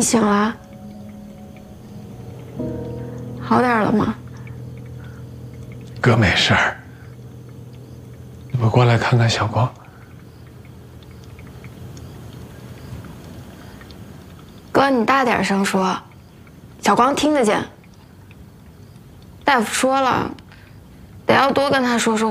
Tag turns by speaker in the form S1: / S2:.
S1: 你醒了？好点了吗？
S2: 哥没事儿，你不过来看看小光？
S1: 哥，你大点声说，小光听得见。大夫说了，得要多跟他说说